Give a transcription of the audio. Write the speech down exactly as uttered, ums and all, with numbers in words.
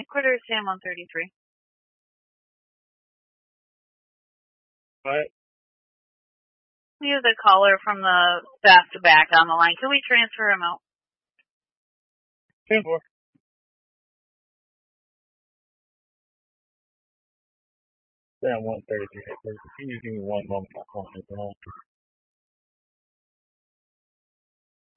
Headquarters, Sam one thirty-three. What? We have the caller from the back to back on the line. Can we transfer him out? ten four. Sam one thirty-three. Can you give me one moment?